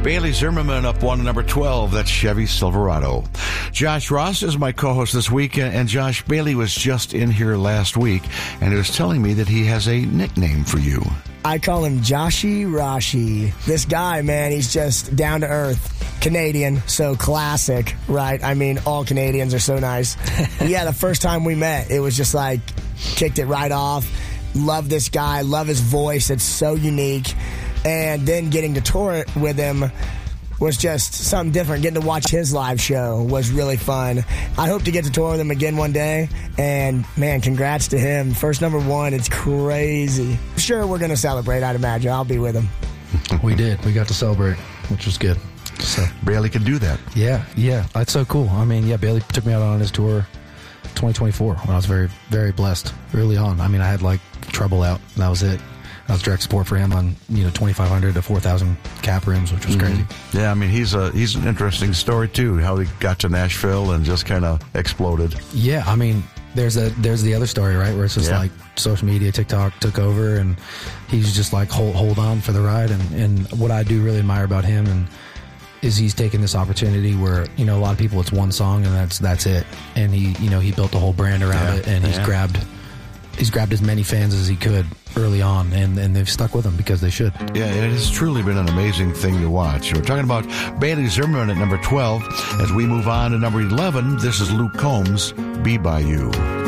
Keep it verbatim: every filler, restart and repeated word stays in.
Bailey Zimmerman up one to number twelve. That's Chevy Silverado. Josh Ross is my co-host this week, and Josh, Bailey was just in here last week, and he was telling me that he has a nickname for you. I call him Joshy Rashi. This guy, man, he's just down to earth. Canadian, so classic, right? I mean, all Canadians are so nice. Yeah, the first time we met, it was just like, kicked it right off. Love this guy, love his voice. It's so unique. And then getting to tour with him was just something different. Getting to watch his live show was really fun. I hope to get to tour with him again one day. And, man, congrats to him. First number one, it's crazy. Sure, we're going to celebrate, I'd imagine. I'll be with him. We did. We got to celebrate, which was good. So Bailey can do that. Yeah, yeah. That's so cool. I mean, yeah, Bailey took me out on his tour twenty twenty-four when I was very, very blessed early on. I mean, I had, like, trouble out, and that was it. I was direct support for him on, you know, twenty-five hundred to four thousand cap rooms, which was crazy. Mm-hmm. Yeah, I mean, he's a he's an interesting story, too, how he got to Nashville and just kind of exploded. Yeah, I mean, there's a there's the other story, right, where it's just yeah. like social media, TikTok took over, and he's just like, hold, hold on for the ride. And, and what I do really admire about him and is he's taken this opportunity where, you know, a lot of people, it's one song and that's that's it. And he, you know, he built a whole brand around yeah. it, and he's yeah. grabbed he's grabbed as many fans as he could early on, and, and they've stuck with him because they should. Yeah, it has truly been an amazing thing to watch. We're talking about Bailey Zimmerman at number twelve. As we move on to number eleven, this is Luke Combs, Be By You.